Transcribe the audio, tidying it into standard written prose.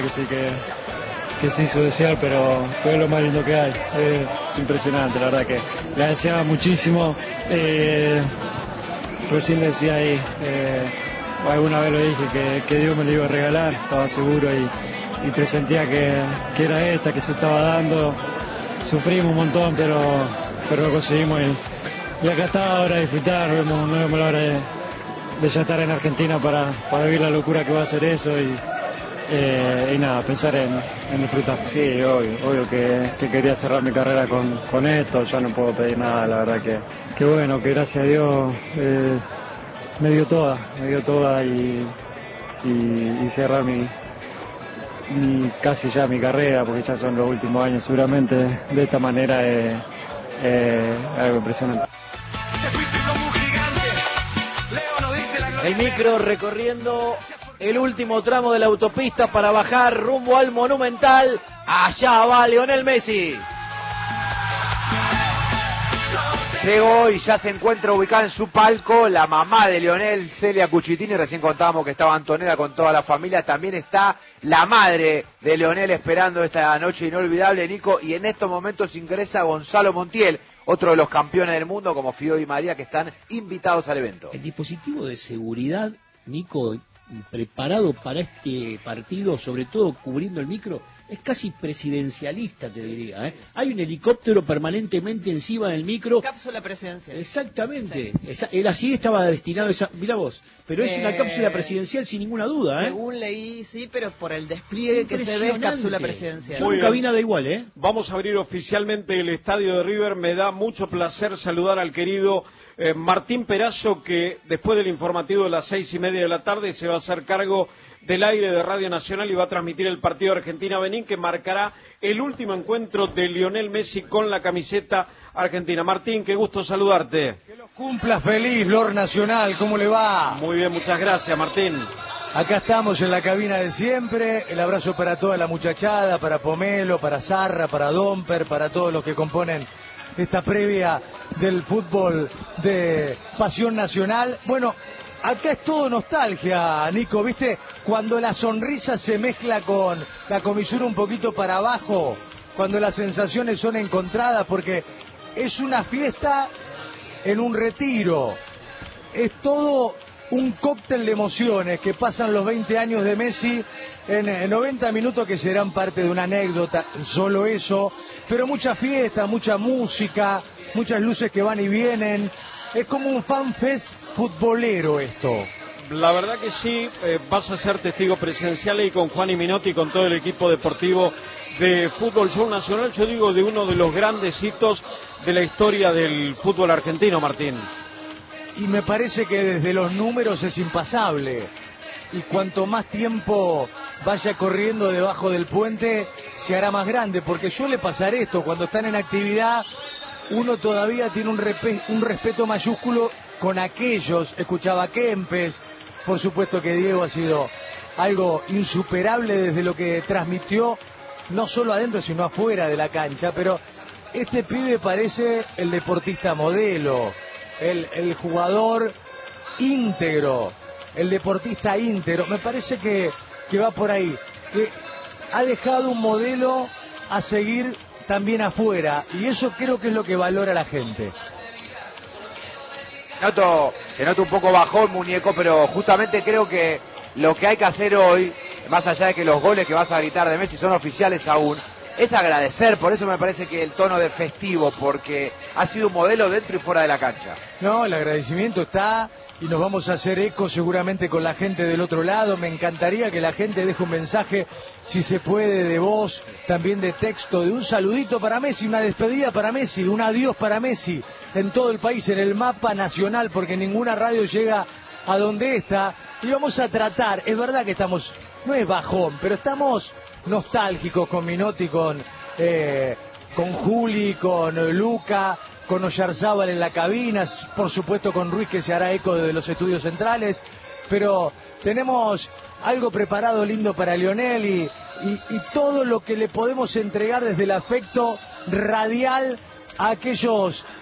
Messi que se hizo desear, pero fue lo más lindo que hay. Es impresionante, la verdad que la deseaba muchísimo. Recién le decía ahí, alguna vez lo dije, que Dios me lo iba a regalar, estaba seguro y presentía que era esta, que se estaba dando. Sufrimos un montón, pero lo conseguimos y acá está ahora a disfrutar. No vemos la hora de ya estar en Argentina para vivir la locura que va a ser eso y nada, pensar en disfrutar. Sí, obvio que quería cerrar mi carrera con esto, ya no puedo pedir nada, la verdad que bueno, que gracias a Dios me dio toda y cerrar casi ya mi carrera, porque ya son los últimos años seguramente, de esta manera es algo impresionante. El micro recorriendo el último tramo de la autopista para bajar rumbo al Monumental. Allá va Lionel Messi. Llegó y ya se encuentra ubicada en su palco la mamá de Lionel, Celia Cuchitini. Recién contábamos que estaba Antonella con toda la familia. También está la madre de Lionel esperando esta noche inolvidable, Nico. Y en estos momentos ingresa Gonzalo Montiel, otro de los campeones del mundo, como Fido y María, que están invitados al evento. El dispositivo de seguridad, Nico, preparado para este partido, sobre todo cubriendo el micro, es casi presidencialista, te diría, ¿eh? Hay un helicóptero permanentemente encima del micro. Cápsula presidencial. Exactamente. Sí. Él así estaba destinado a esa... Mirá vos, pero es una cápsula presidencial sin ninguna duda, ¿eh? Según leí, sí, pero por el despliegue que se ve es cápsula presidencial. Yo nunca vi nada igual, ¿eh? Vamos a abrir oficialmente el estadio de River. Me da mucho placer saludar al querido Martín Perazo, que después del informativo de las 6:30 de la tarde se va a hacer cargo del aire de Radio Nacional y va a transmitir el partido Argentina-Benín, que marcará el último encuentro de Lionel Messi con la camiseta argentina. Martín, qué gusto saludarte. Que los cumpla feliz, Lord Nacional, ¿cómo le va? Muy bien, muchas gracias, Martín. Acá estamos en la cabina de siempre, el abrazo para toda la muchachada, para Pomelo, para Zarra, para Domper, para todos los que componen esta previa del fútbol de Pasión Nacional. Bueno, acá es todo nostalgia, Nico, ¿viste? Cuando la sonrisa se mezcla con la comisura un poquito para abajo, cuando las sensaciones son encontradas, porque es una fiesta en un retiro. Es todo un cóctel de emociones que pasan los 20 años de Messi en 90 minutos que serán parte de una anécdota, solo eso, pero mucha fiesta, mucha música, muchas luces que van y vienen. Es como un fanfest futbolero esto. La verdad que sí, vas a ser testigo presencial y con Juan y Minotti y con todo el equipo deportivo de Fútbol Show Nacional, yo digo de uno de los grandes hitos de la historia del fútbol argentino, Martín. Y me parece que desde los números es impasable. Y cuanto más tiempo vaya corriendo debajo del puente, se hará más grande. Porque suele pasar esto, cuando están en actividad, uno todavía tiene un respeto mayúsculo con aquellos. Escuchaba a Kempes, por supuesto que Diego ha sido algo insuperable desde lo que transmitió, no solo adentro, sino afuera de la cancha. Pero este pibe parece el deportista modelo. El jugador íntegro, el deportista íntegro, me parece que va por ahí, que ha dejado un modelo a seguir también afuera, y eso creo que es lo que valora la gente. Te noto un poco bajón, muñeco, pero justamente creo que lo que hay que hacer hoy, más allá de que los goles que vas a gritar de Messi son oficiales aún, es agradecer. Por eso me parece que el tono de festivo, porque ha sido un modelo dentro y fuera de la cancha. No, el agradecimiento está, y nos vamos a hacer eco seguramente con la gente del otro lado. Me encantaría que la gente deje un mensaje, si se puede, de voz, también de texto, de un saludito para Messi, una despedida para Messi, un adiós para Messi en todo el país, en el mapa nacional, porque ninguna radio llega a donde está. Y vamos a tratar, es verdad que estamos, no es bajón, pero estamos nostálgicos con Minotti, con Juli, con Luca, con Oyarzábal en la cabina, por supuesto con Ruiz, que se hará eco de los estudios centrales, pero tenemos algo preparado lindo para Lionel y todo lo que le podemos entregar desde el afecto radial a aquellos